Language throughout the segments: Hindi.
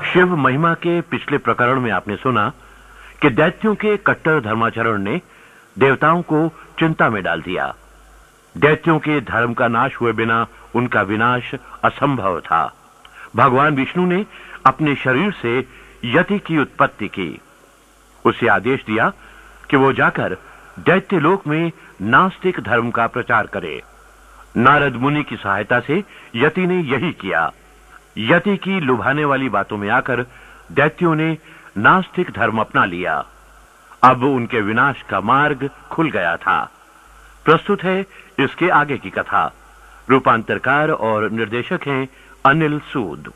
शिव महिमा के पिछले प्रकरण में आपने सुना कि दैत्यों के कट्टर धर्माचरण ने देवताओं को चिंता में डाल दिया। दैत्यों के धर्म का नाश हुए बिना उनका विनाश असंभव था। भगवान विष्णु ने अपने शरीर से यति की उत्पत्ति की। उसे आदेश दिया कि वो जाकर दैत्य लोक में नास्तिक धर्म का प्रचार करे। नारद मुनि की सहायता से यति ने यही किया। यति की लुभाने वाली बातों में आकर दैत्यों ने नास्तिक धर्म अपना लिया। अब उनके विनाश का मार्ग खुल गया था। प्रस्तुत है इसके आगे की कथा। रूपांतरकार और निर्देशक हैं अनिल सूद।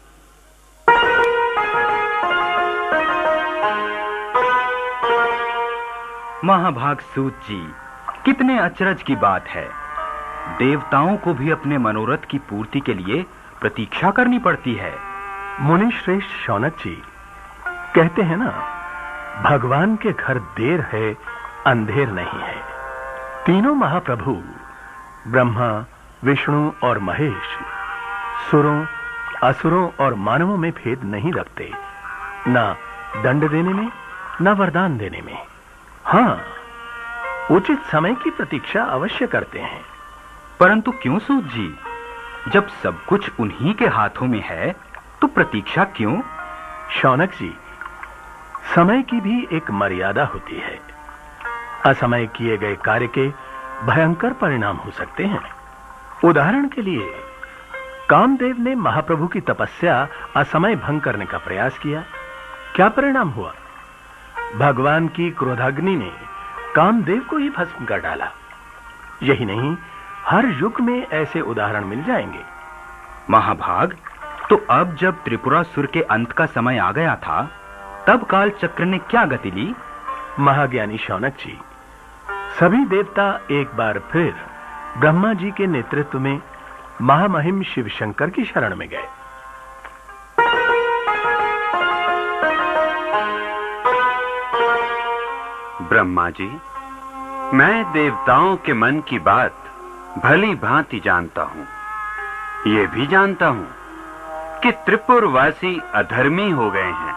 महाभाग सूत जी, कितने अचरज की बात है। देवताओं को भी अपने मनोरथ की पूर्ति के लिए प्रतीक्षा करनी पड़ती है। मुनि श्रेष्ठ शौनक जी, कहते हैं ना, भगवान के घर देर है अंधेर नहीं है। तीनों महाप्रभु ब्रह्मा, विष्णु और महेश सुरों, असुरों और मानवों में भेद नहीं रखते, ना दंड देने में ना वरदान देने में। हां, उचित समय की प्रतीक्षा अवश्य करते हैं। परंतु क्यों सूत जी? जब सब कुछ उन्हीं के हाथों में है तो प्रतीक्षा क्यों? शौनक जी, समय की भी एक मर्यादा होती है। असमय किए गए कार्य के भयंकर परिणाम हो सकते हैं। उदाहरण के लिए कामदेव ने महाप्रभु की तपस्या असमय भंग करने का प्रयास किया। क्या परिणाम हुआ? भगवान की क्रोधाग्नि ने कामदेव को ही भस्म कर डाला। यही नहीं, हर युग में ऐसे उदाहरण मिल जाएंगे। महाभाग, तो अब जब त्रिपुरासुर के अंत का समय आ गया था, तब काल चक्र ने क्या गति ली? महाज्ञानी शौनक जी, सभी देवता एक बार फिर ब्रह्मा जी के नेतृत्व में महामहिम शिव शंकर की शरण में गए। ब्रह्मा जी, मैं देवताओं के मन की बात भली भांति जानता हूं। ये भी जानता हूं कि त्रिपुरवासी अधर्मी हो गए हैं।